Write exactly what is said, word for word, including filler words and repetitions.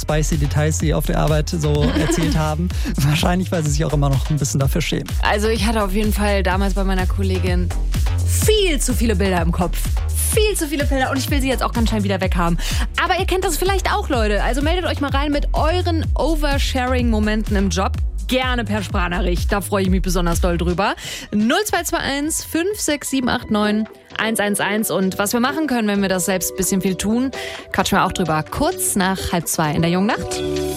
spicy Details sie auf der Arbeit so erzählt haben. Wahrscheinlich, weil sie sich auch immer noch ein bisschen dafür schämen. Also ich hatte auf jeden Fall damals bei meiner Kollegin viel zu viele Bilder im Kopf. Viel zu viele Bilder und ich will sie jetzt auch ganz schnell wieder weghaben. Aber ihr kennt das vielleicht auch, Leute. Also meldet euch mal rein mit euren Oversharing-Momenten im Job. Gerne per Sprachnachricht, da freue ich mich besonders doll drüber. null zwei zwei eins fünf sechs sieben acht neun eins eins eins. Und was wir machen können, wenn wir das selbst ein bisschen viel tun, quatschen wir auch drüber. Kurz nach halb zwei in der Jungen Nacht.